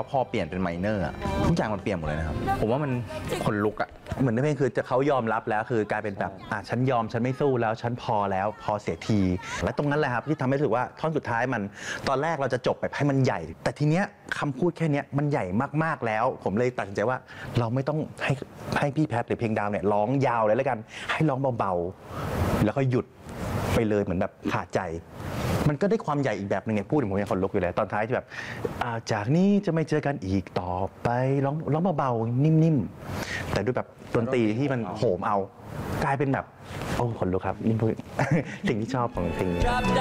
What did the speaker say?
พอเปลี่ยนเป็นไมเนอร์ทุกอย่างมันเปลี่ยนหมดเลยนะครับผมว่ามันขนลุกอะเหมือนในเพลงคือเขายอมรับแล้วคือกลายเป็นแบบฉันยอมฉันไม่สู้แล้วฉันพอแล้วพอเสียทีและตรงนั้นแหละครับที่ทำให้รู้สึกว่าท่อนสุดท้ายมันตอนแรกเราจะจบแบบให้มันใหญ่แต่ทีเนี้ยคำพูดแค่นี้มันใหญ่มากๆแล้วผมเลยตัดสินใจว่าเราไม่ต้องให้พี่แพทหรือเพลงดาวเนี่ยร้องยาวเลยแล้วกันให้ร้องเบาๆแล้วก็หยุดไปเลยเหมือนแบบขาดใจมันก็ได้ความใหญ่อีกแบบนึงไงพูดถึงผมยังคนลุกอยู่เลยตอนท้ายที่แบบจากนี้จะไม่เจอกันอีกต่อไปร้องเบาๆนิ่มๆแต่ด้วยแบบดนตรีที่มันโหมเอากลายเป็นแบบโอ้คนลุกครับนี่คือสิ่งที่ชอบของเพลงนี้